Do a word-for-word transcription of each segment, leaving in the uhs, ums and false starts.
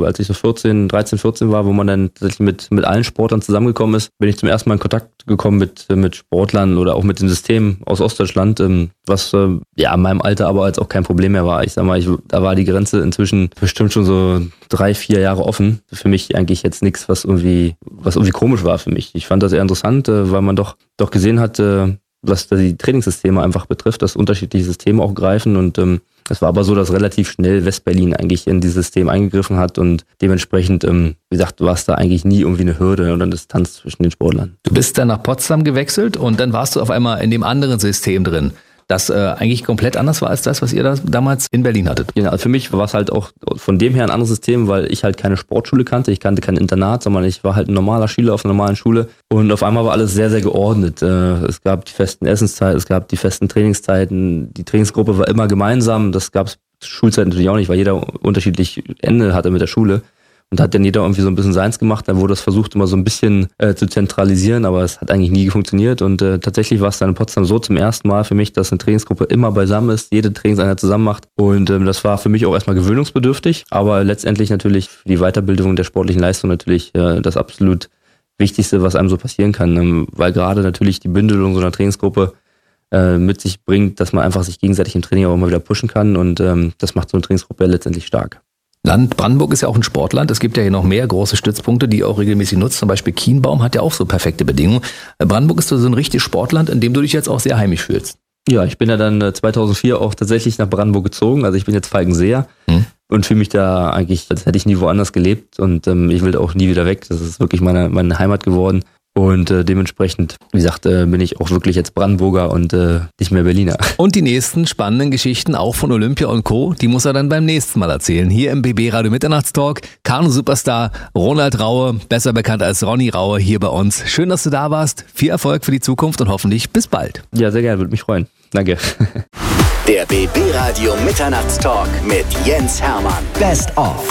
glaube, als ich so vierzehn, dreizehn, vierzehn war, wo man dann tatsächlich mit, mit allen Sportlern zusammengekommen ist, bin ich zum ersten Mal in Kontakt gekommen mit, mit Sportlern oder auch mit den Systemen aus Ostdeutschland, was ja in meinem Alter aber als auch kein Problem mehr war. Ich sag mal, ich, da war die Grenze inzwischen bestimmt schon so drei, vier Jahre offen. Für mich eigentlich jetzt nichts, was irgendwie, was irgendwie komisch war für mich. Ich fand das eher interessant, weil man doch, doch gesehen hat, was die Trainingssysteme einfach betrifft, dass unterschiedliche Systeme auch greifen und ähm, es war aber so, dass relativ schnell Westberlin eigentlich in dieses System eingegriffen hat und dementsprechend, ähm, wie gesagt, war es da eigentlich nie irgendwie eine Hürde oder eine Distanz zwischen den Sportlern. Du bist dann nach Potsdam gewechselt und dann warst du auf einmal in dem anderen System drin, das äh, eigentlich komplett anders war als das, was ihr da damals in Berlin hattet. Genau, also für mich war es halt auch von dem her ein anderes System, weil ich halt keine Sportschule kannte, ich kannte kein Internat, sondern ich war halt ein normaler Schüler auf einer normalen Schule und auf einmal war alles sehr, sehr geordnet. Äh, es gab die festen Essenszeiten, es gab die festen Trainingszeiten, die Trainingsgruppe war immer gemeinsam, das gab es zur Schulzeit natürlich auch nicht, weil jeder unterschiedlich Ende hatte mit der Schule. Und hat dann jeder irgendwie so ein bisschen seins gemacht. Dann wurde das versucht, immer so ein bisschen äh, zu zentralisieren, aber es hat eigentlich nie funktioniert. Und äh, tatsächlich war es dann in Potsdam so zum ersten Mal für mich, dass eine Trainingsgruppe immer beisammen ist, jede Trainingseinheit zusammen macht. Und ähm, das war für mich auch erstmal gewöhnungsbedürftig, aber letztendlich natürlich für die Weiterbildung der sportlichen Leistung natürlich äh, das absolut Wichtigste, was einem so passieren kann. Ähm, weil gerade natürlich die Bündelung so einer Trainingsgruppe äh, mit sich bringt, dass man einfach sich gegenseitig im Training auch immer wieder pushen kann. Und ähm, das macht so eine Trainingsgruppe letztendlich stark. Land Brandenburg ist ja auch ein Sportland. Es gibt ja hier noch mehr große Stützpunkte, die ihr auch regelmäßig nutzt. Zum Beispiel Kienbaum hat ja auch so perfekte Bedingungen. Brandenburg ist so ein richtiges Sportland, in dem du dich jetzt auch sehr heimisch fühlst. Ja, ich bin ja dann zweitausendvier auch tatsächlich nach Brandenburg gezogen. Also ich bin jetzt Falkenseer hm. und fühle mich da eigentlich, als hätte ich nie woanders gelebt. Und ähm, ich will da auch nie wieder weg. Das ist wirklich meine, meine Heimat geworden. Und äh, dementsprechend, wie gesagt, äh, bin ich auch wirklich jetzt Brandenburger und äh, nicht mehr Berliner. Und die nächsten spannenden Geschichten auch von Olympia und Co., die muss er dann beim nächsten Mal erzählen. Hier im B B Radio Mitternachtstalk, Kanu-Superstar Ronald Raue, besser bekannt als Ronny Raue, hier bei uns. Schön, dass du da warst. Viel Erfolg für die Zukunft und hoffentlich bis bald. Ja, sehr gerne, würde mich freuen. Danke. Der B B Radio Mitternachtstalk mit Jens Hermann. Best of.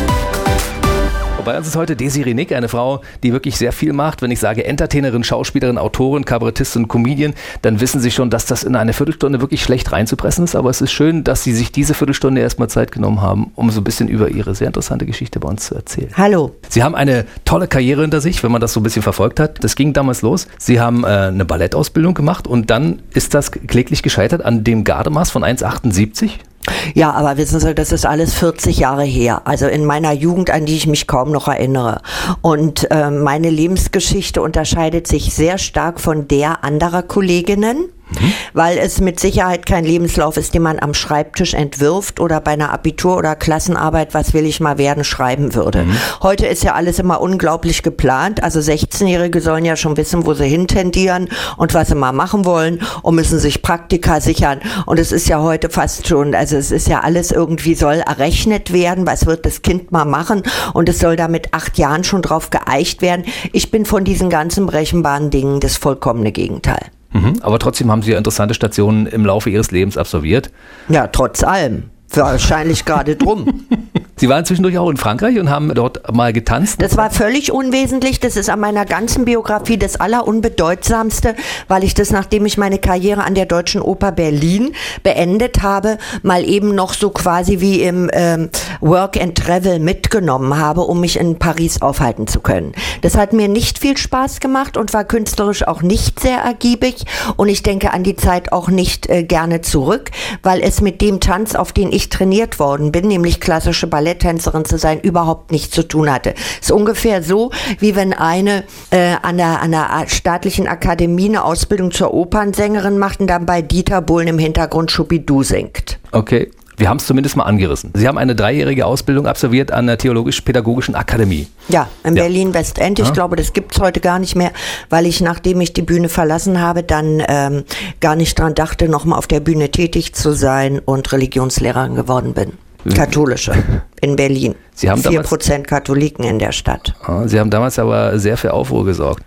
Bei uns ist heute Desiree Nick, eine Frau, die wirklich sehr viel macht. Wenn ich sage Entertainerin, Schauspielerin, Autorin, Kabarettistin, Comedian, dann wissen Sie schon, dass das in eine Viertelstunde wirklich schlecht reinzupressen ist. Aber es ist schön, dass Sie sich diese Viertelstunde erstmal Zeit genommen haben, um so ein bisschen über Ihre sehr interessante Geschichte bei uns zu erzählen. Hallo. Sie haben eine tolle Karriere hinter sich, wenn man das so ein bisschen verfolgt hat. Das ging damals los. Sie haben äh, eine Ballettausbildung gemacht und dann ist das kläglich gescheitert an dem Gardemaß von eins Komma achtundsiebzig. Ja, aber wissen Sie, das ist alles vierzig Jahre her. Also in meiner Jugend, an die ich mich kaum noch erinnere. Und äh, meine Lebensgeschichte unterscheidet sich sehr stark von der anderer Kolleginnen. Mhm. Weil es mit Sicherheit kein Lebenslauf ist, den man am Schreibtisch entwirft oder bei einer Abitur- oder Klassenarbeit, was will ich mal werden, schreiben würde. Mhm. Heute ist ja alles immer unglaublich geplant. Also sechzehnjährige sollen ja schon wissen, wo sie hintendieren und was sie mal machen wollen und müssen sich Praktika sichern. Und es ist ja heute fast schon, also es ist ja alles irgendwie, soll errechnet werden, was wird das Kind mal machen und es soll da mit acht Jahren schon drauf geeicht werden. Ich bin von diesen ganzen berechenbaren Dingen das vollkommene Gegenteil. Mhm, aber trotzdem haben Sie ja interessante Stationen im Laufe Ihres Lebens absolviert. Ja, trotz allem. Wahrscheinlich gerade drum. Sie waren zwischendurch auch in Frankreich und haben dort mal getanzt. Das war völlig unwesentlich. Das ist an meiner ganzen Biografie das Allerunbedeutsamste, weil ich das, nachdem ich meine Karriere an der Deutschen Oper Berlin beendet habe, mal eben noch so quasi wie im ähm, Work and Travel mitgenommen habe, um mich in Paris aufhalten zu können. Das hat mir nicht viel Spaß gemacht und war künstlerisch auch nicht sehr ergiebig. Und ich denke an die Zeit auch nicht äh, gerne zurück, weil es mit dem Tanz, auf den ich trainiert worden bin, nämlich klassische Balletttänzerin zu sein, überhaupt nichts zu tun hatte. Es ist ungefähr so, wie wenn eine äh, an, der, an der staatlichen Akademie eine Ausbildung zur Opernsängerin macht und dann bei Dieter Bohlen im Hintergrund Schubidu singt. Okay, wir haben es zumindest mal angerissen. Sie haben eine dreijährige Ausbildung absolviert an der Theologisch-Pädagogischen Akademie. Ja, in ja. Berlin-Westend. Ich ja. glaube, das gibt es heute gar nicht mehr, weil ich, nachdem ich die Bühne verlassen habe, dann ähm, gar nicht dran dachte, nochmal auf der Bühne tätig zu sein und Religionslehrerin geworden bin. Katholische in Berlin. Sie haben vier Prozent Katholiken in der Stadt. Sie haben damals aber sehr für Aufruhr gesorgt.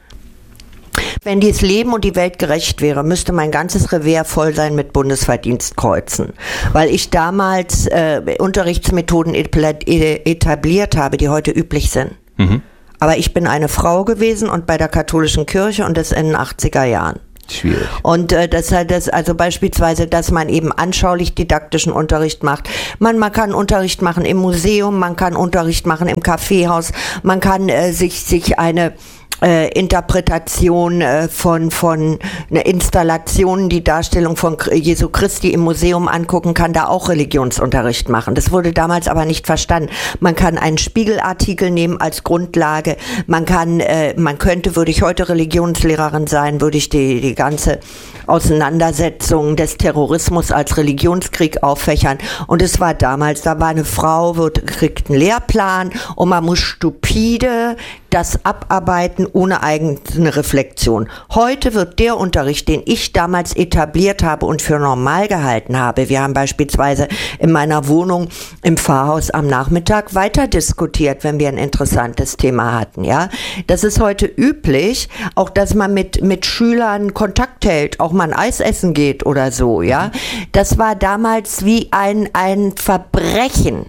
Wenn dieses Leben und die Welt gerecht wäre, müsste mein ganzes Revier voll sein mit Bundesverdienstkreuzen. Weil ich damals äh, Unterrichtsmethoden etabliert habe, die heute üblich sind. Mhm. Aber ich bin eine Frau gewesen und bei der katholischen Kirche und das in den achtziger Jahren. Schwierig. Und äh, das heißt, das, also beispielsweise, dass man eben anschaulich didaktischen Unterricht macht. Man, man kann Unterricht machen im Museum, man kann Unterricht machen im Kaffeehaus, man kann äh, sich, sich eine Äh, Interpretation äh, von von eine Installation, die Darstellung von Jesu Christi im Museum angucken, kann da auch Religionsunterricht machen. Das wurde damals aber nicht verstanden. Man kann einen Spiegelartikel nehmen als Grundlage. Man kann, äh, man könnte, würde ich heute Religionslehrerin sein, würde ich die die ganze Auseinandersetzung des Terrorismus als Religionskrieg auffächern. Und es war damals, da war eine Frau, wird, kriegt einen Lehrplan und man muss stupide das abarbeiten ohne eigene Reflexion. Heute wird der Unterricht, den ich damals etabliert habe und für normal gehalten habe, wir haben beispielsweise in meiner Wohnung im Pfarrhaus am Nachmittag weiter diskutiert, wenn wir ein interessantes Thema hatten, ja. Das ist heute üblich, auch dass man mit, mit Schülern Kontakt hält, auch mal ein Eis essen geht oder so, ja. Das war damals wie ein, ein Verbrechen.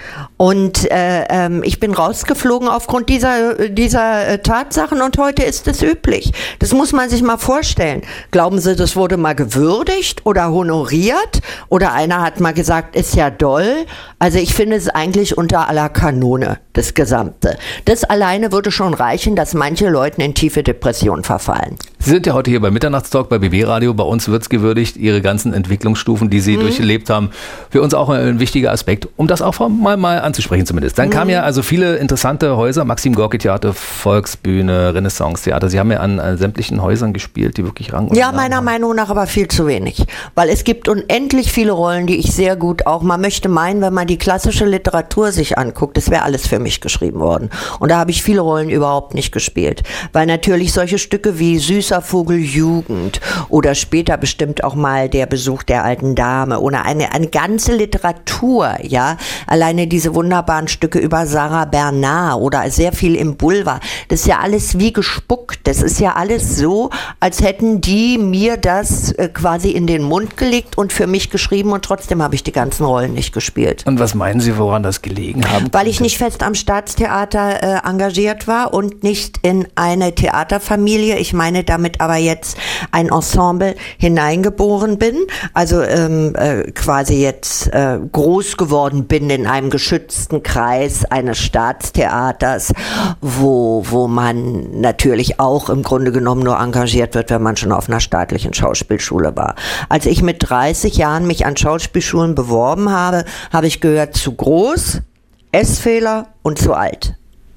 Und äh, ähm, ich bin rausgeflogen aufgrund dieser, dieser äh, Tatsachen und heute ist es üblich. Das muss man sich mal vorstellen. Glauben Sie, das wurde mal gewürdigt oder honoriert? Oder einer hat mal gesagt, ist ja doll. Also ich finde es eigentlich unter aller Kanone, das Gesamte. Das alleine würde schon reichen, dass manche Leute in tiefe Depressionen verfallen. Sie sind ja heute hier bei Mitternachtstalk bei B B Radio. Bei uns wird es gewürdigt, Ihre ganzen Entwicklungsstufen, die Sie mhm. durchlebt haben. Für uns auch ein wichtiger Aspekt, um das auch mal, mal anzusprechen zumindest. Dann mhm. kamen ja also viele interessante Häuser, Maxim-Gorki-Theater, Volksbühne, Renaissance-Theater. Sie haben ja an, an sämtlichen Häusern gespielt, die wirklich Rang und Ja, Namen meiner haben. Meinung nach aber viel zu wenig. Weil es gibt unendlich viele Rollen, die ich sehr gut auch, man möchte meinen, wenn man die klassische Literatur sich anguckt, das wäre alles für mich geschrieben worden. Und da habe ich viele Rollen überhaupt nicht gespielt. Weil natürlich solche Stücke wie Süßer Vogel Jugend oder später bestimmt auch mal Der Besuch der alten Dame oder eine, eine ganze Literatur, ja, alleine diese wunderbaren Stücke über Sarah Bernard oder sehr viel im Boulevard, das ist ja alles wie gespuckt, das ist ja alles so, als hätten die mir das äh, quasi in den Mund gelegt und für mich geschrieben und trotzdem habe ich die ganzen Rollen nicht gespielt. Und was meinen Sie, woran das gelegen haben? Weil ich nicht fest am Staatstheater äh, engagiert war und nicht in eine Theaterfamilie, ich meine damit aber jetzt ein Ensemble hineingeboren bin, also ähm, äh, quasi jetzt äh, groß geworden bin in einem geschützten Kreis eines Staatstheaters, wo, wo man natürlich auch im Grunde genommen nur engagiert wird, wenn man schon auf einer staatlichen Schauspielschule war. Als ich mit dreißig Jahren mich an Schauspielschulen beworben habe, habe ich gehört, zu groß, Essfehler und zu alt.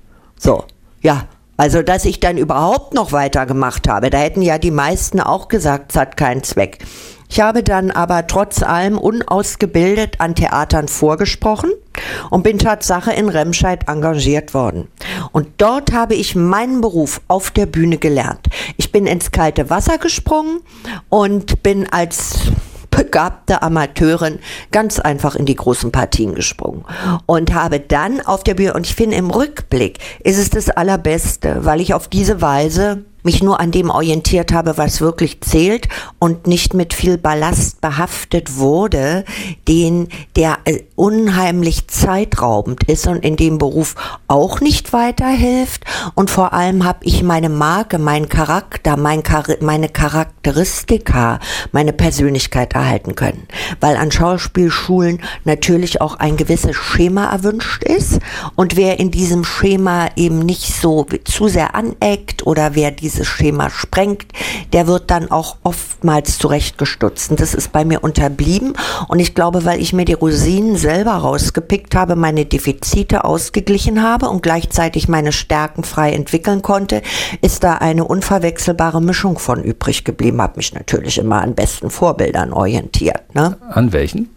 So, ja. Also, dass ich dann überhaupt noch weitergemacht habe, da hätten ja die meisten auch gesagt, es hat keinen Zweck. Ich habe dann aber trotz allem unausgebildet an Theatern vorgesprochen und bin Tatsache in Remscheid engagiert worden. Und dort habe ich meinen Beruf auf der Bühne gelernt. Ich bin ins kalte Wasser gesprungen und bin als begabte Amateurin ganz einfach in die großen Partien gesprungen und habe dann auf der Bühne, und ich finde im Rückblick ist es das Allerbeste, weil ich auf diese Weise mich nur an dem orientiert habe, was wirklich zählt und nicht mit viel Ballast behaftet wurde, den, der äh, unheimlich zeitraubend ist und in dem Beruf auch nicht weiterhilft. Und vor allem habe ich meine Marke, meinen Charakter, mein Char- meine Charakteristika, meine Persönlichkeit erhalten können. Weil an Schauspielschulen natürlich auch ein gewisses Schema erwünscht ist. Und wer in diesem Schema eben nicht so zu sehr aneckt oder wer die dieses Schema sprengt, der wird dann auch oftmals zurechtgestutzt. Und das ist bei mir unterblieben. Und ich glaube, weil ich mir die Rosinen selber rausgepickt habe, meine Defizite ausgeglichen habe und gleichzeitig meine Stärken frei entwickeln konnte, ist da eine unverwechselbare Mischung von übrig geblieben. Habe mich natürlich immer an besten Vorbildern orientiert. Ne? An welchen?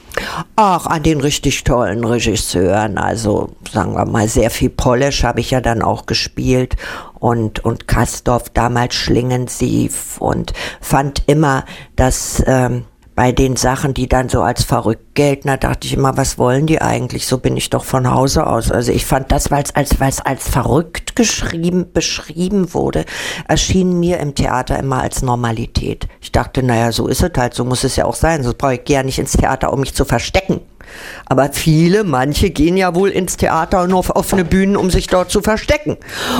Ach, an den richtig tollen Regisseuren, also sagen wir mal, sehr viel Polish habe ich ja dann auch gespielt und, und Kastorf, damals Schlingensief, und fand immer, dass ähm, bei den Sachen, die dann so als verrückt gelten, da dachte ich immer, was wollen die eigentlich? So bin ich doch von Hause aus. Also ich fand das, weil es als, weil es als verrückt geschrieben, beschrieben wurde, erschien mir im Theater immer als Normalität. Ich dachte, naja, so ist es halt, so muss es ja auch sein. So brauche ich ja nicht ins Theater, um mich zu verstecken. Aber viele, manche gehen ja wohl ins Theater und auf offene Bühnen, um sich dort zu verstecken.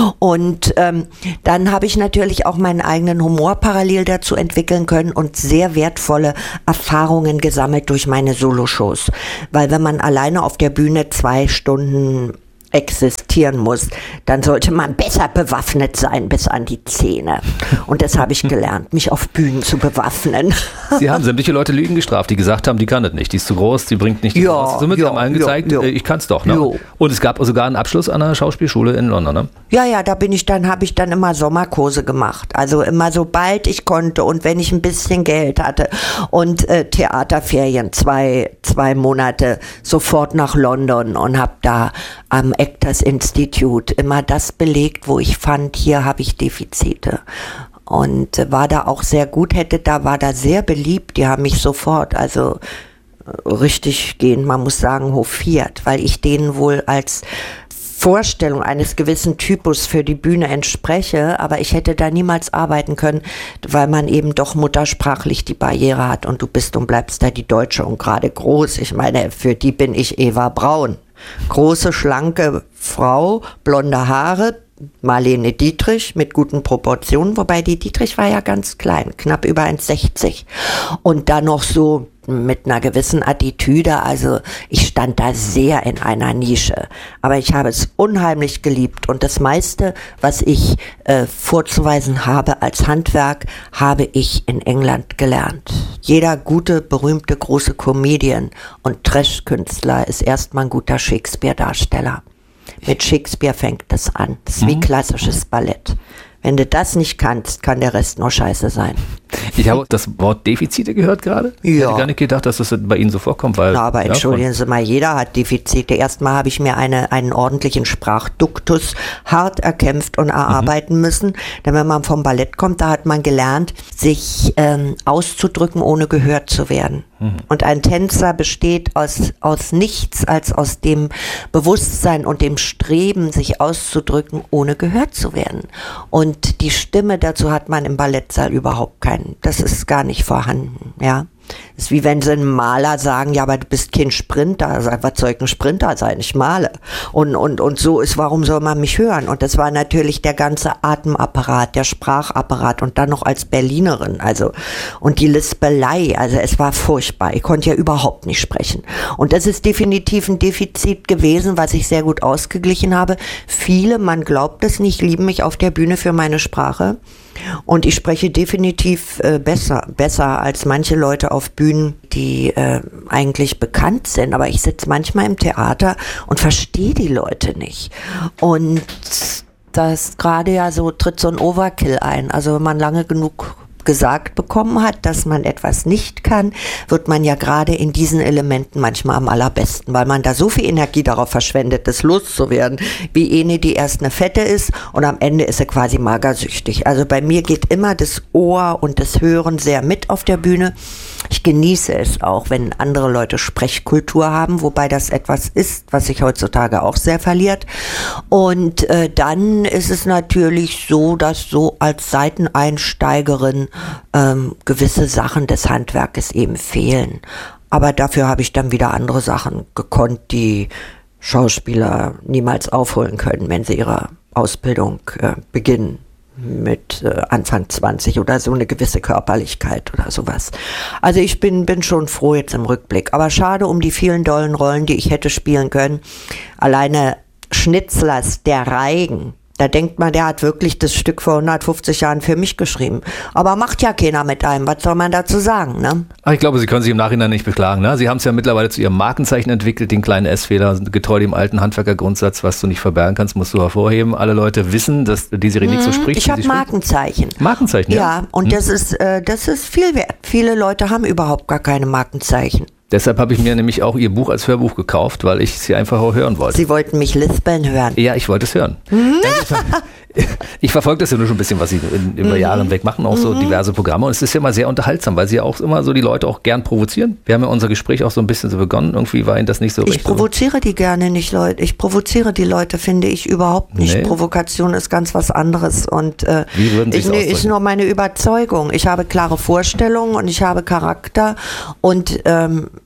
Und ähm, dann habe ich natürlich auch meinen eigenen Humor parallel dazu entwickeln können und sehr wertvolle Erfahrungen gesammelt durch meine Soloshows. Weil wenn man alleine auf der Bühne zwei Stunden existieren muss, dann sollte man besser bewaffnet sein bis an die Zähne. Und das habe ich gelernt, mich auf Bühnen zu bewaffnen. Sie haben sämtliche Leute Lügen gestraft, die gesagt haben, die kann das nicht, die ist zu groß, die bringt nicht die ja, raus. Somit ja, haben allen ja, gezeigt, ja. ich kann es doch. Ne? Jo. Und es gab sogar einen Abschluss an einer Schauspielschule in London. Ne? Ja, ja, da bin ich dann, habe ich dann immer Sommerkurse gemacht. Also immer sobald ich konnte und wenn ich ein bisschen Geld hatte und äh, Theaterferien, zwei, zwei Monate sofort nach London und habe da am Actors Institute immer das belegt, wo ich fand, hier habe ich Defizite. Und äh, war da auch sehr gut, hätte da, war da sehr beliebt. Die haben mich sofort, also äh, richtig gehen, man muss sagen, hofiert, weil ich denen wohl als Vorstellung eines gewissen Typus für die Bühne entspreche, aber ich hätte da niemals arbeiten können, weil man eben doch muttersprachlich die Barriere hat und du bist und bleibst da die Deutsche und gerade groß. Ich meine, für die bin ich Eva Braun. Große, schlanke Frau, blonde Haare, Marlene Dietrich mit guten Proportionen, wobei die Dietrich war ja ganz klein, knapp über eins Komma sechzig und dann noch so mit einer gewissen Attitüde, also ich stand da sehr in einer Nische, aber ich habe es unheimlich geliebt und das meiste, was ich äh, vorzuweisen habe als Handwerk, habe ich in England gelernt. Jeder gute, berühmte, große Comedian und Trash-Künstler ist erstmal ein guter Shakespeare-Darsteller. Mit Shakespeare fängt das an. Das ist mhm. wie klassisches Ballett. Wenn du das nicht kannst, kann der Rest nur scheiße sein. Ich habe das Wort Defizite gehört gerade. Ja. Ich hätte gar nicht gedacht, dass das bei Ihnen so vorkommt. Weil, Na, aber ja, entschuldigen Sie mal, jeder hat Defizite. Erstmal habe ich mir eine, einen ordentlichen Sprachduktus hart erkämpft und erarbeiten mhm. müssen. Denn wenn man vom Ballett kommt, da hat man gelernt, sich ähm, auszudrücken, ohne gehört zu werden. Mhm. Und ein Tänzer besteht aus, aus nichts als aus dem Bewusstsein und dem Streben, sich auszudrücken, ohne gehört zu werden. Und die Stimme dazu hat man im Ballettsaal überhaupt keinen. Das ist gar nicht vorhanden, ja. Das ist wie wenn sie einem Maler sagen, ja, aber du bist kein Sprinter. Also, was soll ich ein Sprinter sein? Ich male. Und, und, und so ist, warum soll man mich hören? Und das war natürlich der ganze Atemapparat, der Sprachapparat und dann noch als Berlinerin. Also, und die Lispelei. Also, es war furchtbar. Ich konnte ja überhaupt nicht sprechen. Und das ist definitiv ein Defizit gewesen, was ich sehr gut ausgeglichen habe. Viele, man glaubt es nicht, lieben mich auf der Bühne für meine Sprache. Und ich spreche definitiv äh, besser, besser als manche Leute auf Bühnen, die äh, eigentlich bekannt sind. Aber ich sitze manchmal im Theater und verstehe die Leute nicht. Und das gerade ja so tritt so ein Overkill ein. Also wenn man lange genug gesagt bekommen hat, dass man etwas nicht kann, wird man ja gerade in diesen Elementen manchmal am allerbesten, weil man da so viel Energie darauf verschwendet, das loszuwerden, wie eine, die erst eine Fette ist und am Ende ist sie quasi magersüchtig. Also bei mir geht immer das Ohr und das Hören sehr mit auf der Bühne. Ich genieße es auch, wenn andere Leute Sprechkultur haben, wobei das etwas ist, was sich heutzutage auch sehr verliert. Und äh, dann ist es natürlich so, dass so als Seiteneinsteigerin ähm, gewisse Sachen des Handwerkes eben fehlen. Aber dafür habe ich dann wieder andere Sachen gekonnt, die Schauspieler niemals aufholen können, wenn sie ihre Ausbildung äh, beginnen. Mit äh, Anfang zwanzig oder so eine gewisse Körperlichkeit oder sowas. Also ich bin, bin schon froh jetzt im Rückblick. Aber schade um die vielen dollen Rollen, die ich hätte spielen können. Alleine Schnitzlers, der Reigen. Da denkt man, der hat wirklich das Stück vor hundertfünfzig Jahren für mich geschrieben. Aber macht ja keiner mit einem. Was soll man dazu sagen, ne? Ach, ich glaube, Sie können sich im Nachhinein nicht beklagen. Ne? Sie haben es ja mittlerweile zu Ihrem Markenzeichen entwickelt, den kleinen S-Fehler, getreu dem alten Handwerkergrundsatz, was du nicht verbergen kannst, musst du hervorheben. Alle Leute wissen, dass Desiree Nick so spricht. Ich habe Markenzeichen. Markenzeichen, ja. Ja, und hm. das ist, äh, das ist viel wert. Viele Leute haben überhaupt gar keine Markenzeichen. Deshalb habe ich mir nämlich auch Ihr Buch als Hörbuch gekauft, weil ich sie einfach auch hören wollte. Sie wollten mich lispeln hören? Ja, ich wollte es hören. Ich verfolge das ja nur schon ein bisschen, was Sie in, über Jahre hinweg machen, auch so diverse Programme. Und es ist ja immer sehr unterhaltsam, weil Sie ja auch immer so die Leute auch gern provozieren. Wir haben ja unser Gespräch auch so ein bisschen so begonnen. Irgendwie war Ihnen das nicht so Ich recht provoziere so. die gerne nicht, Leute. Ich provoziere die Leute, finde ich überhaupt nicht. Nee. Provokation ist ganz was anderes. Und äh, Wie würden Sie es nee, ist nur meine Überzeugung. Ich habe klare Vorstellungen und ich habe Charakter und ähm,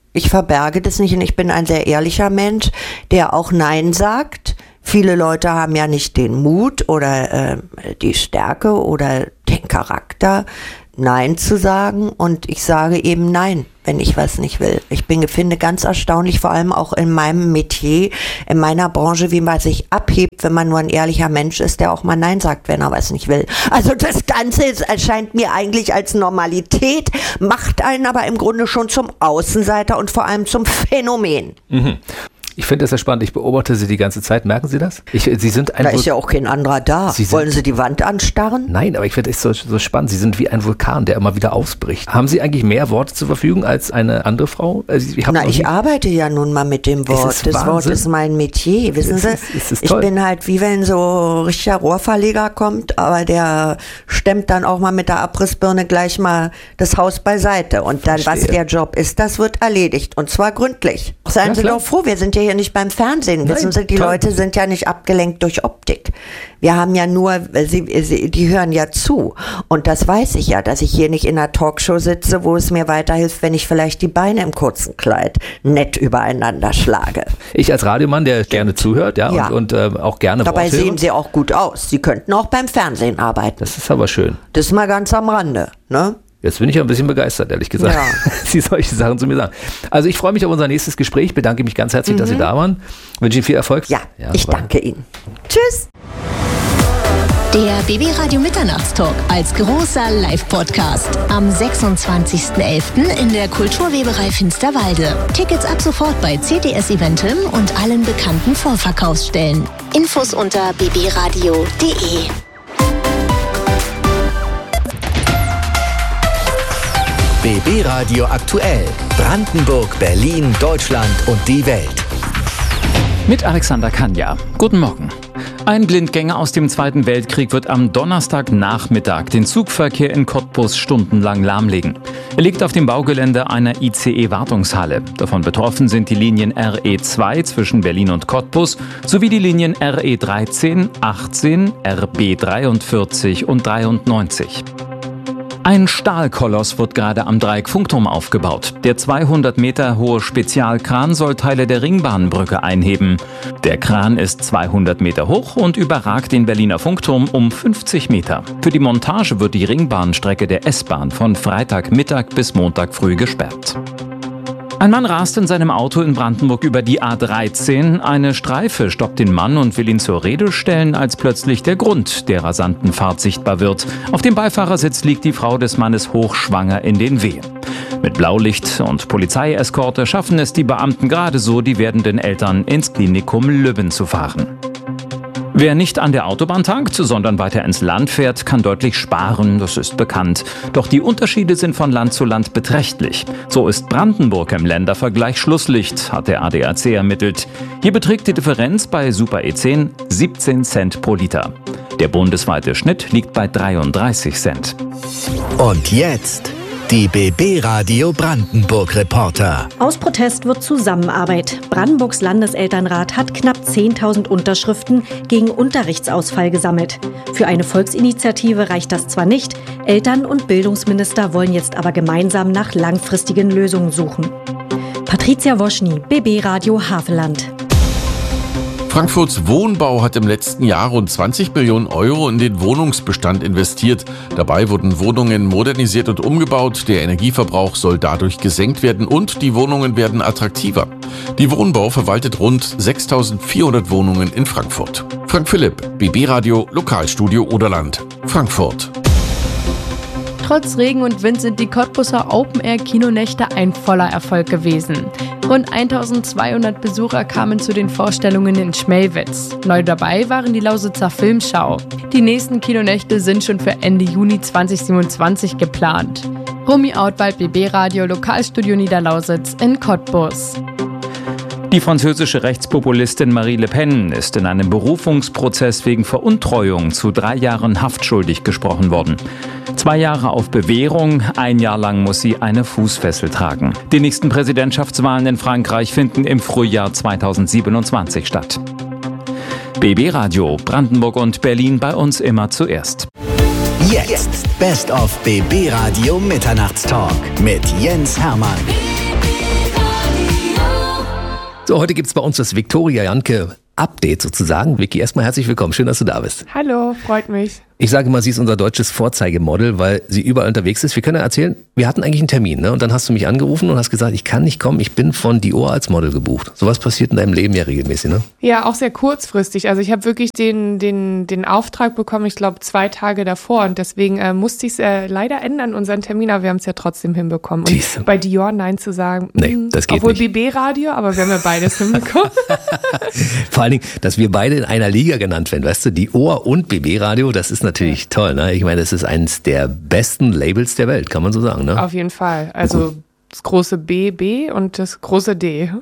Ich verberge das nicht und ich bin ein sehr ehrlicher Mensch, der auch Nein sagt. Viele Leute haben ja nicht den Mut oder äh, die Stärke oder den Charakter, Nein zu sagen, und ich sage eben Nein, wenn ich was nicht will. Ich bin, finde ganz erstaunlich, vor allem auch in meinem Metier, in meiner Branche, wie man sich abhebt, wenn man nur ein ehrlicher Mensch ist, der auch mal Nein sagt, wenn er was nicht will. Also das Ganze ist, erscheint mir eigentlich als Normalität, macht einen aber im Grunde schon zum Außenseiter und vor allem zum Phänomen. Mhm. Ich finde das sehr spannend. Ich beobachte Sie die ganze Zeit. Merken Sie das? Ich, Sie sind ein da ist ja auch kein anderer da. Sie Wollen Sie die Wand anstarren? Nein, aber ich finde es so, so spannend. Sie sind wie ein Vulkan, der immer wieder ausbricht. Haben Sie eigentlich mehr Worte zur Verfügung als eine andere Frau? Also ich Na, ich arbeite ja nun mal mit dem Wort. Das Wort ist mein Metier, wissen Sie? Es ist, es ist ich bin halt wie wenn so ein richtiger Rohrverleger kommt, aber der stemmt dann auch mal mit der Abrissbirne gleich mal das Haus beiseite. Und dann, Verstehe. was der Job ist, das wird erledigt. Und zwar gründlich. Seien ja, Sie klar. doch froh, wir sind ja hier nicht beim Fernsehen. Nein, wissen Sie, die toll. Leute sind ja nicht abgelenkt durch Optik. Wir haben ja nur, sie, sie, die hören ja zu. Und das weiß ich ja, dass ich hier nicht in einer Talkshow sitze, wo es mir weiterhilft, wenn ich vielleicht die Beine im kurzen Kleid nett übereinander schlage. Ich als Radiomann, der gerne zuhört, ja, ja. und, und äh, auch gerne Dabei Worte sehen hören. Sie auch gut aus. Sie könnten auch beim Fernsehen arbeiten. Das ist aber schön. Das ist mal ganz am Rande, ne? Jetzt bin ich ja ein bisschen begeistert, ehrlich gesagt, ja. Sie solche Sachen zu mir sagen. Also ich freue mich auf unser nächstes Gespräch, bedanke mich ganz herzlich, mhm. dass Sie da waren. Wünsche Ihnen viel Erfolg. Ja, ja ich danke Ihnen. Tschüss. Der B B Radio Mitternachtstalk als großer Live-Podcast am sechsundzwanzigsten elften in der Kulturweberei Finsterwalde. Tickets ab sofort bei C T S Eventim und allen bekannten Vorverkaufsstellen. Infos unter b b radio punkt d e. B B Radio aktuell. Brandenburg, Berlin, Deutschland und die Welt. Mit Alexander Kanja. Guten Morgen. Ein Blindgänger aus dem Zweiten Weltkrieg wird am Donnerstagnachmittag den Zugverkehr in Cottbus stundenlang lahmlegen. Er liegt auf dem Baugelände einer I C E-Wartungshalle. Davon betroffen sind die Linien R E zwei zwischen Berlin und Cottbus sowie die Linien R E dreizehn, achtzehn, R B dreiundvierzig und dreiundneunzig. Ein Stahlkoloss wird gerade am Dreieck-Funkturm aufgebaut. Der zweihundert Meter hohe Spezialkran soll Teile der Ringbahnbrücke einheben. Der Kran ist zweihundert Meter hoch und überragt den Berliner Funkturm um fünfzig Meter. Für die Montage wird die Ringbahnstrecke der S-Bahn von Freitagmittag bis Montag früh gesperrt. Ein Mann rast in seinem Auto in Brandenburg über die A dreizehn. Eine Streife stoppt den Mann und will ihn zur Rede stellen, als plötzlich der Grund der rasanten Fahrt sichtbar wird. Auf dem Beifahrersitz liegt die Frau des Mannes hochschwanger in den Wehen. Mit Blaulicht und Polizeieskorte schaffen es die Beamten gerade so, die werdenden Eltern ins Klinikum Lübben zu fahren. Wer nicht an der Autobahn tankt, sondern weiter ins Land fährt, kann deutlich sparen, das ist bekannt. Doch die Unterschiede sind von Land zu Land beträchtlich. So ist Brandenburg im Ländervergleich Schlusslicht, hat der A D A C ermittelt. Hier beträgt die Differenz bei Super E zehn siebzehn Cent pro Liter. Der bundesweite Schnitt liegt bei dreiunddreißig Cent. Und jetzt die B B Radio Brandenburg Reporter. Aus Protest wird Zusammenarbeit. Brandenburgs Landeselternrat hat knapp zehntausend Unterschriften gegen Unterrichtsausfall gesammelt. Für eine Volksinitiative reicht das zwar nicht, Eltern- und Bildungsminister wollen jetzt aber gemeinsam nach langfristigen Lösungen suchen. Patricia Woschny, B B Radio Havelland. Frankfurts Wohnbau hat im letzten Jahr rund zwanzig Millionen Euro in den Wohnungsbestand investiert. Dabei wurden Wohnungen modernisiert und umgebaut. Der Energieverbrauch soll dadurch gesenkt werden und die Wohnungen werden attraktiver. Die Wohnbau verwaltet rund sechstausendvierhundert Wohnungen in Frankfurt. Frank Philipp, B B Radio, Lokalstudio Oderland, Frankfurt. Trotz Regen und Wind sind die Cottbuser Open-Air-Kinonächte ein voller Erfolg gewesen. Rund eintausendzweihundert Besucher kamen zu den Vorstellungen in Schmelwitz. Neu dabei waren die Lausitzer Filmschau. Die nächsten Kinonächte sind schon für Ende Juni zweitausendsiebenundzwanzig geplant. Romy Outwald, B B Radio, Lokalstudio Niederlausitz in Cottbus. Die französische Rechtspopulistin Marie Le Pen ist in einem Berufungsprozess wegen Veruntreuung zu drei Jahren Haft schuldig gesprochen worden. Zwei Jahre auf Bewährung, ein Jahr lang muss sie eine Fußfessel tragen. Die nächsten Präsidentschaftswahlen in Frankreich finden im Frühjahr zweitausendsiebenundzwanzig statt. B B Radio, Brandenburg und Berlin bei uns immer zuerst. Jetzt Best of B B Radio Mitternachtstalk mit Jens Hermann. So, heute gibt es bei uns das Viktoria Janke Update sozusagen. Vicky, erstmal herzlich willkommen. Schön, dass du da bist. Hallo, freut mich. Ich sage mal, sie ist unser deutsches Vorzeigemodel, weil sie überall unterwegs ist. Wir können ja erzählen, wir hatten eigentlich einen Termin, ne? Und dann hast du mich angerufen und hast gesagt, ich kann nicht kommen, ich bin von Dior als Model gebucht. Sowas passiert in deinem Leben ja regelmäßig, ne? Ja, auch sehr kurzfristig. Also ich habe wirklich den, den, den Auftrag bekommen, ich glaube zwei Tage davor und deswegen äh, musste ich es äh, leider ändern, unseren Termin, aber wir haben es ja trotzdem hinbekommen. Und Diese. Bei Dior Nein zu sagen, nee, mh, das geht obwohl nicht. B B-Radio, aber wir haben ja beides hinbekommen. Vor allen Dingen, dass wir beide in einer Liga genannt werden, weißt du, Dior und B B-Radio, das ist natürlich ja. toll, ne? Ich meine, das ist eines der besten Labels der Welt, kann man so sagen, ne? Auf jeden Fall. Also das große B B und das große D.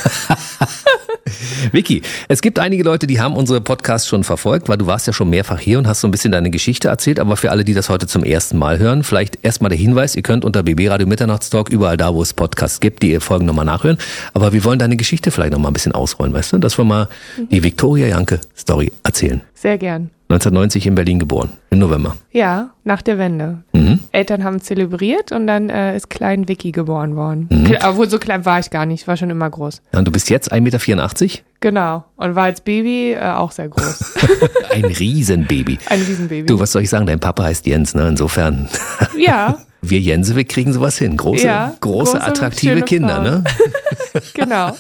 Vicky, es gibt einige Leute, die haben unsere Podcasts schon verfolgt, weil du warst ja schon mehrfach hier und hast so ein bisschen deine Geschichte erzählt, aber für alle, die das heute zum ersten Mal hören, vielleicht erstmal der Hinweis, ihr könnt unter B B Radio Mitternachtstalk überall da, wo es Podcasts gibt, die Folgen nochmal nachhören, aber wir wollen deine Geschichte vielleicht nochmal ein bisschen ausrollen, weißt du, dass wir mal die Viktoria Janke Story erzählen. Sehr gern. neunzehnhundertneunzig in Berlin geboren, im November. Ja, nach der Wende. Mhm. Eltern haben zelebriert und dann äh, ist klein Vicky geboren worden. Mhm. Kle- Obwohl, so klein war ich gar nicht, ich war schon immer groß. Ja, und du bist jetzt ein Meter vierundachtzig? Genau, und war als Baby äh, auch sehr groß. Ein Riesenbaby. Ein Riesenbaby. Du, was soll ich sagen, dein Papa heißt Jens, ne? Insofern. Ja. Wir Jense, wir kriegen sowas hin. Große, ja, große, große attraktive Kinder, Frauen. Ne? Genau.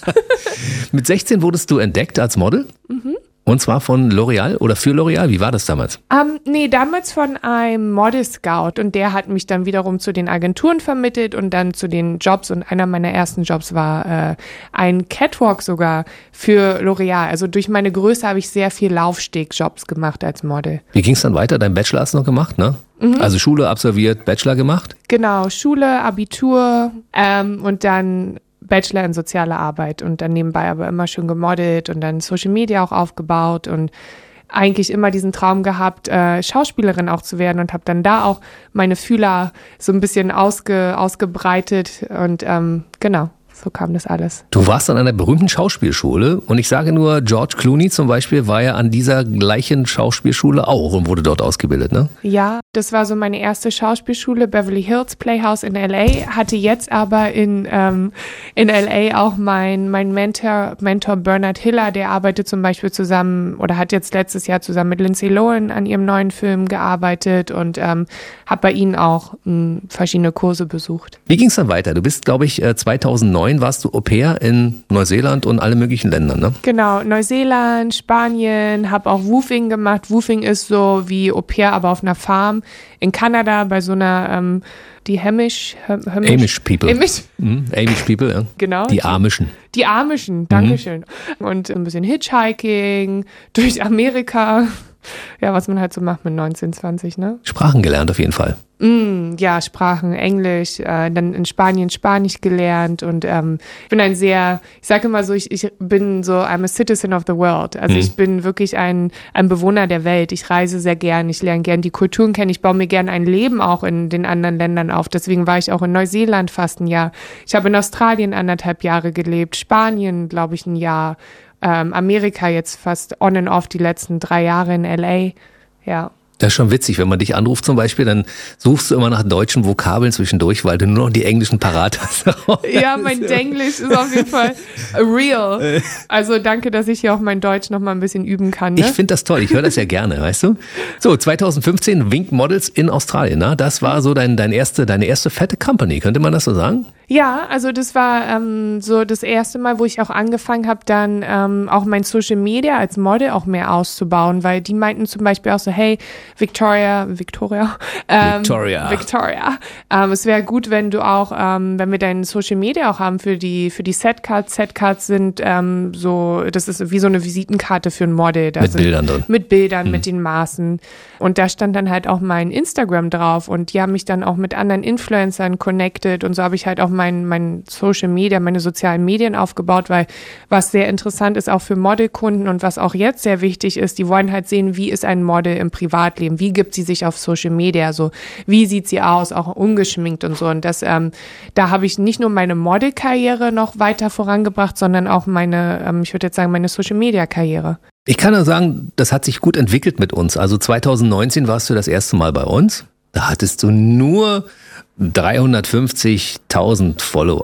Mit sechzehn wurdest du entdeckt als Model? Mhm. Und zwar von L'Oreal oder für L'Oreal? Wie war das damals? Um, nee, damals von einem Model Scout und der hat mich dann wiederum zu den Agenturen vermittelt und dann zu den Jobs und einer meiner ersten Jobs war äh, ein Catwalk sogar für L'Oreal. Also durch meine Größe habe ich sehr viel Laufstegjobs gemacht als Model. Wie ging es dann weiter? Dein Bachelor hast du noch gemacht, ne? Mhm. Also Schule absolviert, Bachelor gemacht? Genau, Schule, Abitur ähm, und dann Bachelor in soziale Arbeit und dann nebenbei aber immer schon gemodelt und dann Social Media auch aufgebaut und eigentlich immer diesen Traum gehabt, äh, Schauspielerin auch zu werden und habe dann da auch meine Fühler so ein bisschen ausge, ausgebreitet und ähm, genau. So kam das alles. Du warst an einer berühmten Schauspielschule und ich sage nur, George Clooney zum Beispiel war ja an dieser gleichen Schauspielschule auch und wurde dort ausgebildet, ne? Ja, das war so meine erste Schauspielschule, Beverly Hills Playhouse in L A, hatte jetzt aber in, ähm, in L A auch mein, mein Mentor, Mentor Bernard Hiller, der arbeitet zum Beispiel zusammen oder hat jetzt letztes Jahr zusammen mit Lindsay Lohan an ihrem neuen Film gearbeitet und ähm, habe bei ihnen auch mh, verschiedene Kurse besucht. Wie ging es dann weiter? Du bist, glaube ich, zweitausendneun warst du Au-pair in Neuseeland und alle möglichen Ländern, ne? Genau, Neuseeland, Spanien, habe auch Woofing gemacht. Woofing ist so wie Au-pair, aber auf einer Farm. In Kanada bei so einer, ähm, die Hamish, Hamish Amish People. Amish, mhm, Amish People, ja. Genau. Die Amischen. Die Amischen, Dankeschön. Mhm. Und ein bisschen Hitchhiking durch Amerika. Ja, was man halt so macht mit neunzehn, zwanzig, ne? Sprachen gelernt auf jeden Fall. Mm, ja, Sprachen, Englisch, äh, dann in Spanien Spanisch gelernt und ähm, ich bin ein sehr, ich sage immer so, ich, ich bin so, I'm a citizen of the world. Also mhm. ich bin wirklich ein, ein Bewohner der Welt. Ich reise sehr gern, ich lerne gern die Kulturen kennen, ich baue mir gern ein Leben auch in den anderen Ländern auf. Deswegen war ich auch in Neuseeland fast ein Jahr. Ich habe in Australien anderthalb Jahre gelebt, Spanien, glaube ich, ein Jahr. Ähm, Amerika jetzt fast on and off die letzten drei Jahre in L A, ja. Das ist schon witzig, wenn man dich anruft zum Beispiel, dann suchst du immer nach deutschen Vokabeln zwischendurch, weil du nur noch die englischen parat hast. Ja, mein Denglisch ist auf jeden Fall real. Also danke, dass ich hier auch mein Deutsch noch mal ein bisschen üben kann. Ne? Ich finde das toll, ich höre das ja gerne, weißt du? So, zweitausendfünfzehn Wink Models in Australien, ne? Das war so dein, dein erste, deine erste fette Company, könnte man das so sagen? Ja, also das war ähm, so das erste Mal, wo ich auch angefangen habe, dann ähm, auch mein Social Media als Model auch mehr auszubauen, weil die meinten zum Beispiel auch so, hey, Victoria, Victoria, ähm, Victoria, Victoria, ähm, es wäre gut, wenn du auch, ähm, wenn wir dein Social Media auch haben für die für die Setcards. Setcards sind ähm, so, das ist wie so eine Visitenkarte für ein Model. Da mit sind, Bildern drin. Mit Bildern, hm. mit den Maßen. Und da stand dann halt auch mein Instagram drauf und die haben mich dann auch mit anderen Influencern connected und so habe ich halt auch mein, mein Social Media, meine sozialen Medien aufgebaut, weil was sehr interessant ist auch für Modelkunden und was auch jetzt sehr wichtig ist, die wollen halt sehen, wie ist ein Model im Privatleben, wie gibt sie sich auf Social Media, so wie sieht sie aus, auch ungeschminkt und so und das, ähm, da habe ich nicht nur meine Modelkarriere noch weiter vorangebracht, sondern auch meine, ähm, ich würde jetzt sagen, meine Social Media Karriere. Ich kann nur sagen, das hat sich gut entwickelt mit uns. Also zweitausendneunzehn warst du das erste Mal bei uns. Da hattest du nur dreihundertfünfzigtausend Follower.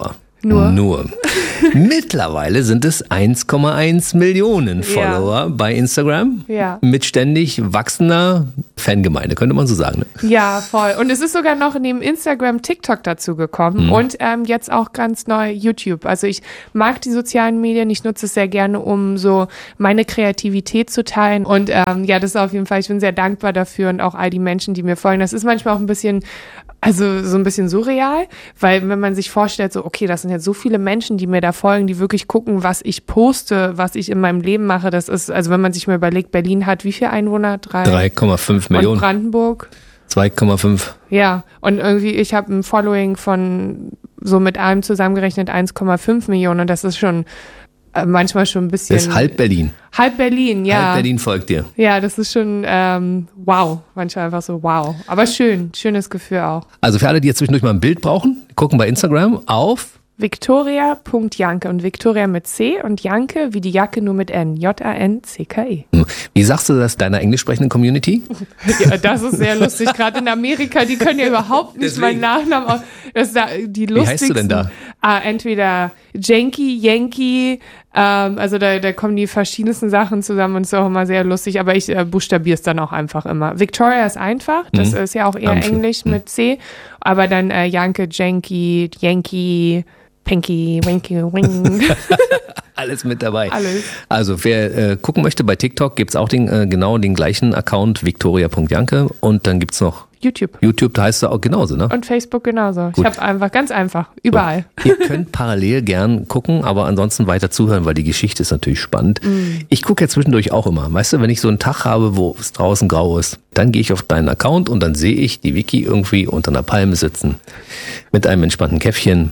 Nur. Nur. Mittlerweile sind es eins Komma eins Millionen Follower ja. bei Instagram. Ja. Mit ständig wachsender Fangemeinde, könnte man so sagen. Ne? Ja, voll. Und es ist sogar noch neben Instagram TikTok dazu gekommen mhm. und ähm, jetzt auch ganz neu YouTube. Also ich mag die sozialen Medien, ich nutze es sehr gerne, um so meine Kreativität zu teilen. Und ähm, ja, das ist auf jeden Fall, ich bin sehr dankbar dafür und auch all die Menschen, die mir folgen. Das ist manchmal auch ein bisschen, also so ein bisschen surreal, weil wenn man sich vorstellt, so okay, das sind jetzt so viele Menschen, die mir da folgen, die wirklich gucken, was ich poste, was ich in meinem Leben mache. Das ist, also wenn man sich mal überlegt, Berlin hat wie viele Einwohner? drei Komma fünf Millionen. Und Brandenburg? zwei Komma fünf. Ja, und irgendwie, ich habe ein Following von so mit allem zusammengerechnet eins Komma fünf Millionen und das ist schon äh, manchmal schon ein bisschen... Das ist halb Berlin. Halb Berlin, ja. Halb Berlin folgt dir. Ja, das ist schon ähm, wow. Manchmal einfach so wow. Aber schön, schönes Gefühl auch. Also für alle, die jetzt zwischendurch mal ein Bild brauchen, gucken bei Instagram auf Victoria Punkt Janke und Victoria mit C und Janke wie die Jacke nur mit N. J A N C K E. Wie sagst du das deiner englisch sprechenden Community? Ja, das ist sehr lustig. Gerade in Amerika, die können ja überhaupt nicht meinen Nachnamen aus. Das ist da die lustigsten. Wie heißt du denn da? Ah, entweder Janky, Yankee, ähm, also da, da kommen die verschiedensten Sachen zusammen und es ist auch immer sehr lustig, aber ich äh, buchstabiere es dann auch einfach immer. Victoria ist einfach, das mhm. ist ja auch eher Amtl. Englisch mhm. mit C, aber dann äh, Janke, Janky, Yankee, Pinky, Winky, Wing. Alles mit dabei. Alles. Also wer äh, gucken möchte, bei TikTok gibt es auch den, äh, genau den gleichen Account, Victoria Punkt Janke und dann gibt es noch YouTube. YouTube, da heißt es auch genauso, ne? Und Facebook genauso. Gut. Ich habe einfach, ganz einfach, überall. So. Ihr könnt parallel gern gucken, aber ansonsten weiter zuhören, weil die Geschichte ist natürlich spannend. Mm. Ich gucke ja zwischendurch auch immer. Weißt du, wenn ich so einen Tag habe, wo es draußen grau ist, dann gehe ich auf deinen Account und dann sehe ich die Vicky irgendwie unter einer Palme sitzen. Mit einem entspannten Käffchen.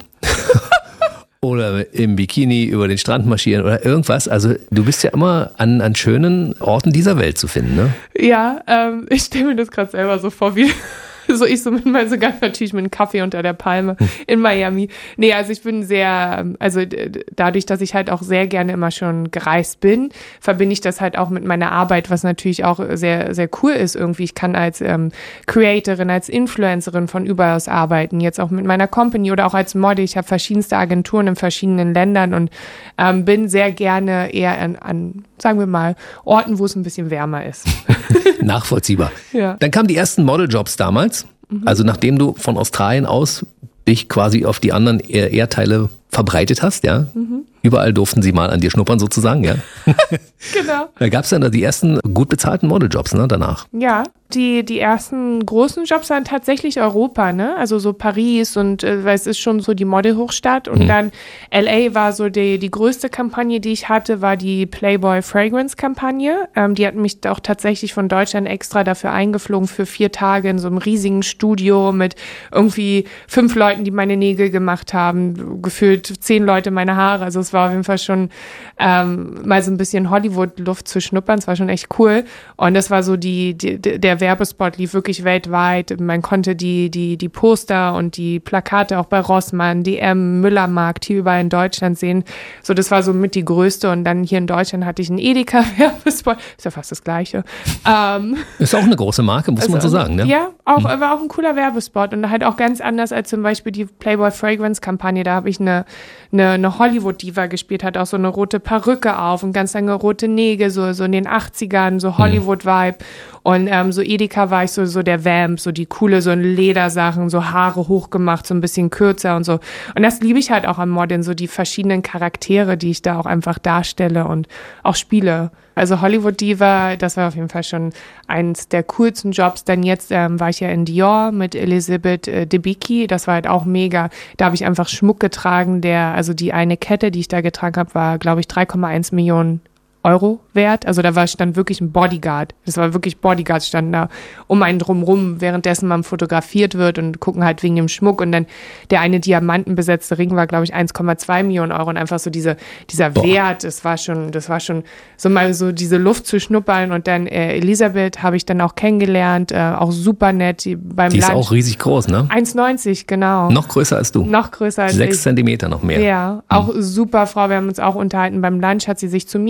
Oder im Bikini über den Strand marschieren oder irgendwas. Also du bist ja immer an, an schönen Orten dieser Welt zu finden, ne? Ja, ähm, ich stelle mir das gerade selber so vor, wie so ich so mit meinem, sogar natürlich mit einem Kaffee unter der Palme in Miami. Nee, also ich bin sehr, also dadurch, dass ich halt auch sehr gerne immer schon gereist bin, verbinde ich das halt auch mit meiner Arbeit, was natürlich auch sehr, sehr cool ist irgendwie. Ich kann als ähm, Creatorin, als Influencerin von überall aus arbeiten, jetzt auch mit meiner Company oder auch als Model. Ich habe verschiedenste Agenturen in verschiedenen Ländern und ähm, bin sehr gerne eher an, an, sagen wir mal, Orten, wo es ein bisschen wärmer ist. Nachvollziehbar. Ja. Dann kamen die ersten Modeljobs damals. Mhm. Also nachdem du von Australien aus dich quasi auf die anderen Erdteile verbreitet hast, ja. Mhm. Überall durften sie mal an dir schnuppern sozusagen, ja. Genau. Da gab es dann die ersten gut bezahlten Modeljobs, ne, danach. Ja, die, die ersten großen Jobs waren tatsächlich Europa, ne, also so Paris und, äh, weil es ist schon so die Modelhochstadt und mhm. dann L A war so die, die größte Kampagne, die ich hatte, war die Playboy Fragrance Kampagne. Ähm, die hatten mich auch tatsächlich von Deutschland extra dafür eingeflogen für vier Tage in so einem riesigen Studio mit irgendwie fünf Leuten, die meine Nägel gemacht haben, gefühlt zehn Leute meine Haare, also es war auf jeden Fall schon ähm, mal so ein bisschen Hollywood-Luft zu schnuppern. Es war schon echt cool. Und das war so die, die der Werbespot lief wirklich weltweit. Man konnte die, die, die Poster und die Plakate auch bei Rossmann, D M, Müllermarkt hier überall in Deutschland sehen. So, das war so mit die größte. Und dann hier in Deutschland hatte ich einen Edeka-Werbespot. Ist ja fast das Gleiche. Ähm, ist auch eine große Marke, muss also, man so sagen, ne? Ja, auch, mhm. war auch ein cooler Werbespot. Und halt auch ganz anders als zum Beispiel die Playboy Fragrance-Kampagne. Da habe ich eine, eine, eine Hollywood-Diva gespielt, hat auch so eine rote Perücke auf und ganz lange rote Nägel, so, so in den achtzigern, so Hollywood-Vibe. Und ähm, so Edeka war ich so, so der Vamp, so die coole, so Ledersachen, so Haare hochgemacht, so ein bisschen kürzer und so. Und das liebe ich halt auch am Modeln, so die verschiedenen Charaktere, die ich da auch einfach darstelle und auch spiele. Also Hollywood Diva, das war auf jeden Fall schon eins der coolsten Jobs. Dann jetzt ähm, war ich ja in Dior mit Elizabeth äh, Debicki, das war halt auch mega. Da habe ich einfach Schmuck getragen, der, also die eine Kette, die ich da getragen habe, war, glaube ich, drei Komma eins Millionen Euro wert. Also da war stand wirklich ein Bodyguard. Das war wirklich Bodyguards standen da um einen drumrum, währenddessen man fotografiert wird und gucken halt wegen dem Schmuck. Und dann der eine diamantenbesetzte Ring war, glaube ich, eins Komma zwei Millionen Euro. Und einfach so diese, dieser Boah. Wert, das war schon, das war schon so mal so diese Luft zu schnuppern. Und dann äh, Elisabeth habe ich dann auch kennengelernt, äh, auch super nett. Die, beim die ist Lunch. Auch riesig groß, ne? eins Komma neunzig, genau. Noch größer als du. Noch größer als Sechs ich. Zentimeter noch mehr. Ja, auch mhm. super Frau. Wir haben uns auch unterhalten. Beim Lunch hat sie sich zu mir gesetzt.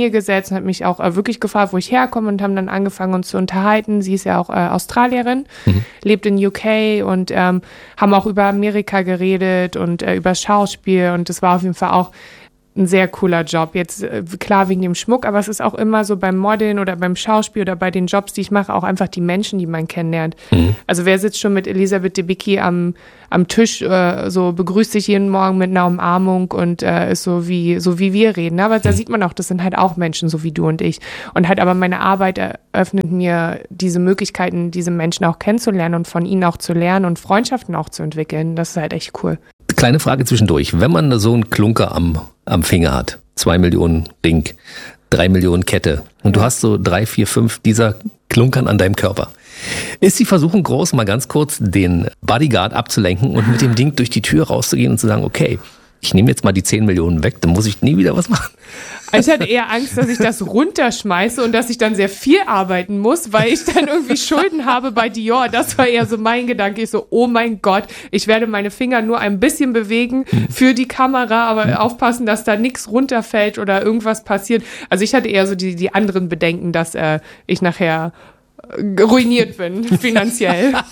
hingesetzt und hat mich auch äh, wirklich gefragt, wo ich herkomme und haben dann angefangen, uns zu unterhalten. Sie ist ja auch äh, Australierin, mhm. lebt in U K und ähm, haben auch über Amerika geredet und äh, über Schauspiel und das war auf jeden Fall auch ein sehr cooler Job. Jetzt äh, klar wegen dem Schmuck, aber es ist auch immer so beim Modeln oder beim Schauspiel oder bei den Jobs, die ich mache, auch einfach die Menschen, die man kennenlernt. Mhm. Also wer sitzt schon mit Elisabeth Debicki am, am Tisch, äh, so begrüßt sich jeden Morgen mit einer Umarmung und äh, ist so wie, so wie wir reden. Aber mhm. da sieht man auch, das sind halt auch Menschen, so wie du und ich. Und halt aber meine Arbeit eröffnet mir diese Möglichkeiten, diese Menschen auch kennenzulernen und von ihnen auch zu lernen und Freundschaften auch zu entwickeln. Das ist halt echt cool. Kleine Frage zwischendurch. Wenn man so einen Klunker am, am Finger hat, zwei Millionen Ring, drei Millionen Kette und du hast so drei, vier, fünf dieser Klunkern an deinem Körper, ist die Versuchung groß, mal ganz kurz den Bodyguard abzulenken und mit dem Ding durch die Tür rauszugehen und zu sagen, okay, ich nehme jetzt mal die zehn Millionen weg, dann muss ich nie wieder was machen. Ich hatte eher Angst, dass ich das runterschmeiße und dass ich dann sehr viel arbeiten muss, weil ich dann irgendwie Schulden habe bei Dior. Das war eher so mein Gedanke. Ich so, oh mein Gott, ich werde meine Finger nur ein bisschen bewegen für die Kamera, aber aufpassen, dass da nichts runterfällt oder irgendwas passiert. Also ich hatte eher so die, die anderen Bedenken, dass äh, ich nachher ruiniert bin, finanziell. Ja.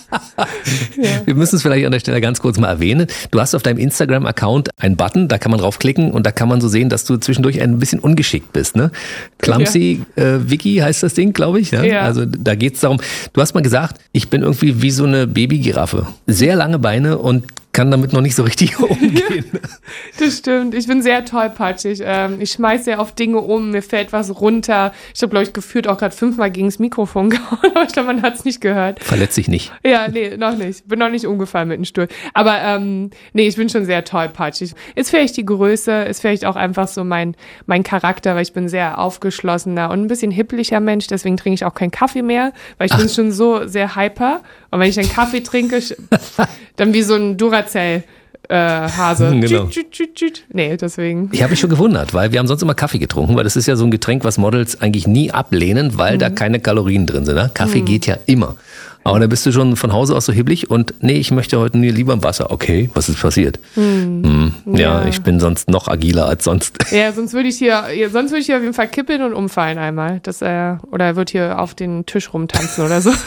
Wir müssen es vielleicht an der Stelle ganz kurz mal erwähnen. Du hast auf deinem Instagram-Account einen Button, da kann man draufklicken und da kann man so sehen, dass du zwischendurch ein bisschen ungeschickt bist. Ne? Clumsy ja. äh, Vicky heißt das Ding, glaube ich. Ne? Ja. Also da geht es darum, du hast mal gesagt, ich bin irgendwie wie so eine Babygiraffe. Sehr lange Beine und kann damit noch nicht so richtig umgehen. Das stimmt. Ich bin sehr tollpatschig. Ich schmeiße sehr oft Dinge um, mir fällt was runter. Ich habe, glaube ich, gefühlt auch gerade fünfmal gegen das Mikrofon gehauen, aber ich glaube, man hat es nicht gehört. Verletzt sich nicht. Ja, nee, noch nicht. Bin noch nicht umgefallen mit dem Stuhl. Aber ähm, nee, ich bin schon sehr tollpatschig. Ist vielleicht die Größe, ist vielleicht auch einfach so mein, mein Charakter, weil ich bin sehr aufgeschlossener und ein bisschen hippeliger Mensch, deswegen trinke ich auch keinen Kaffee mehr, weil ich Ach. bin schon so sehr hyper. Und wenn ich einen Kaffee trinke, dann wie so ein Duracell äh, Hase. Genau. Tschüt, tschüt, tschüt. Nee, deswegen. Ich habe mich schon gewundert, weil wir haben sonst immer Kaffee getrunken, weil das ist ja so ein Getränk, was Models eigentlich nie ablehnen, weil mhm. da keine Kalorien drin sind. Ne? Kaffee mhm. geht ja immer. Aber da bist du schon von Hause aus so hibbelig und nee, ich möchte heute nie lieber im Wasser. Okay, was ist passiert? Hm. Hm. Ja, ja, ich bin sonst noch agiler als sonst. Ja, sonst würde ich hier, sonst würde ich hier auf jeden Fall kippeln und umfallen einmal. Das, äh, oder er wird hier auf den Tisch rumtanzen oder so.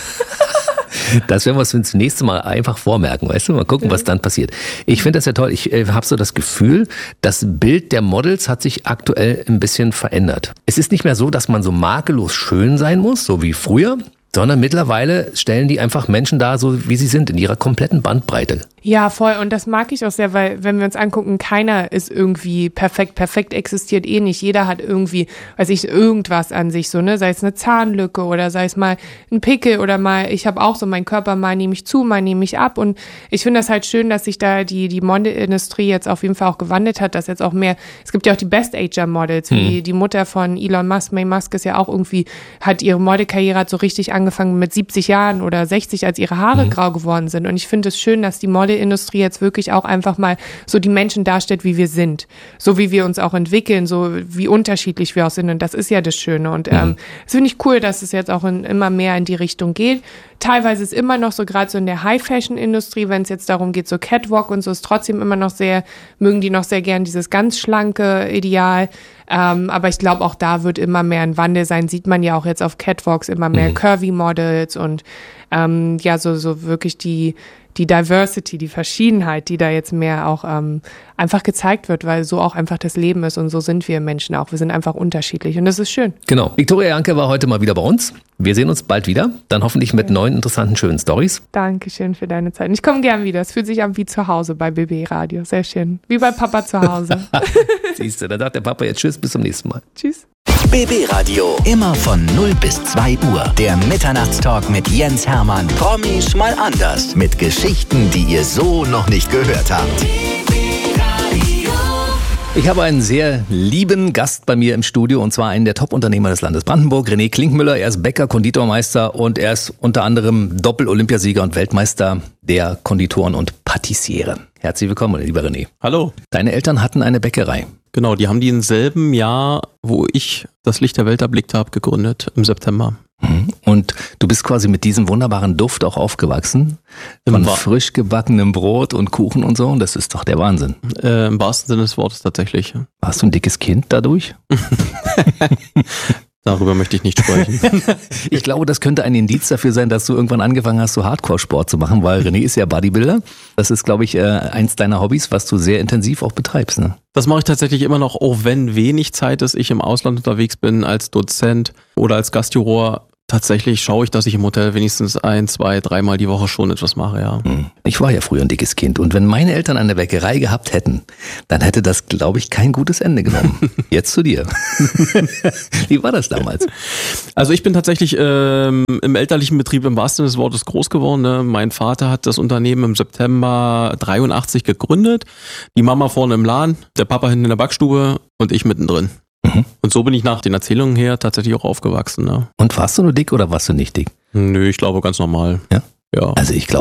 Das werden wir uns das nächste Mal einfach vormerken, weißt du? Mal gucken, was dann passiert. Ich finde das ja toll. Ich äh, habe so das Gefühl, das Bild der Models hat sich aktuell ein bisschen verändert. Es ist nicht mehr so, dass man so makellos schön sein muss, so wie früher, sondern mittlerweile stellen die einfach Menschen dar, so wie sie sind, in ihrer kompletten Bandbreite. Ja, voll. Und das mag ich auch sehr, weil wenn wir uns angucken, keiner ist irgendwie perfekt. Perfekt existiert eh nicht. Jeder hat irgendwie, weiß ich, irgendwas an sich, so, ne? Sei es eine Zahnlücke oder sei es mal ein Pickel oder mal, ich habe auch so meinen Körper, mal nehme ich zu, mal nehme ich ab. Und ich finde das halt schön, dass sich da die, die Modelindustrie jetzt auf jeden Fall auch gewandelt hat, dass jetzt auch mehr, es gibt ja auch die Best-Ager-Models, hm. wie die Mutter von Elon Musk, May Musk ist ja auch irgendwie, hat ihre Modelkarriere hat so richtig angefangen mit siebzig Jahren oder sechzig, als ihre Haare hm. grau geworden sind. Und ich finde es schön, dass die Model Industrie jetzt wirklich auch einfach mal so die Menschen darstellt, wie wir sind. So wie wir uns auch entwickeln, so wie unterschiedlich wir auch sind. Und das ist ja das Schöne. Und ähm, mhm. das finde ich cool, dass es jetzt auch in, immer mehr in die Richtung geht. Teilweise ist immer noch so, gerade so in der High-Fashion-Industrie, wenn es jetzt darum geht, so Catwalk und so, ist trotzdem immer noch sehr, mögen die noch sehr gern dieses ganz schlanke Ideal. Ähm, aber ich glaube, auch da wird immer mehr ein Wandel sein. Sieht man ja auch jetzt auf Catwalks immer mehr mhm. Curvy-Models und ähm, ja, so, so wirklich die die Diversity, die Verschiedenheit, die da jetzt mehr auch ähm, einfach gezeigt wird, weil so auch einfach das Leben ist und so sind wir Menschen auch. Wir sind einfach unterschiedlich und das ist schön. Genau. Viktoria Janke war heute mal wieder bei uns. Wir sehen uns bald wieder, dann hoffentlich mit neuen, interessanten, schönen Storys. Dankeschön für deine Zeit. Ich komme gern wieder. Es fühlt sich an wie zu Hause bei B B Radio. Sehr schön. Wie bei Papa zu Hause. Siehst du, dann sagt der Papa jetzt Tschüss, bis zum nächsten Mal. Tschüss. B B Radio, immer von null bis zwei Uhr. Der Mitternachtstalk mit Jens Hermann. Promis mal anders. Mit Geschichten, die ihr so noch nicht gehört habt. Ich habe einen sehr lieben Gast bei mir im Studio und zwar einen der Top-Unternehmer des Landes Brandenburg, René Klinkmüller. Er ist Bäcker, Konditormeister und er ist unter anderem Doppel-Olympiasieger und Weltmeister der Konditoren und Patissiere. Herzlich willkommen, lieber René. Hallo. Deine Eltern hatten eine Bäckerei. Genau, die haben die im selben Jahr, wo ich das Licht der Welt erblickt habe, gegründet, im September. Und du bist quasi mit diesem wunderbaren Duft auch aufgewachsen. Von frisch gebackenem Brot und Kuchen und so. Und das ist doch der Wahnsinn. Äh, Im wahrsten Sinne des Wortes tatsächlich. Warst du ein dickes Kind dadurch? Darüber möchte ich nicht sprechen. Ich glaube, das könnte ein Indiz dafür sein, dass du irgendwann angefangen hast, so Hardcore-Sport zu machen, weil René ist ja Bodybuilder. Das ist, glaube ich, äh, eins deiner Hobbys, was du sehr intensiv auch betreibst. Ne? Das mache ich tatsächlich immer noch, auch wenn wenig Zeit ist, ich im Ausland unterwegs bin als Dozent oder als Gastjuror. Tatsächlich schaue ich, dass ich im Hotel wenigstens ein, zwei, dreimal die Woche schon etwas mache, ja. Ich war ja früher ein dickes Kind und wenn meine Eltern eine Bäckerei gehabt hätten, dann hätte das, glaube ich, kein gutes Ende genommen. Jetzt zu dir. Wie war das damals? Also ich bin tatsächlich ähm, im elterlichen Betrieb im wahrsten Sinne des Wortes groß geworden. Ne? Mein Vater hat das Unternehmen im September dreiundachtzig gegründet. Die Mama vorne im Laden, der Papa hinten in der Backstube und ich mittendrin. Und so bin ich nach den Erzählungen her tatsächlich auch aufgewachsen. Ne? Und warst du nur dick oder warst du nicht dick? Nö, ich glaube ganz normal. Ja? Ja. Also ich glaube,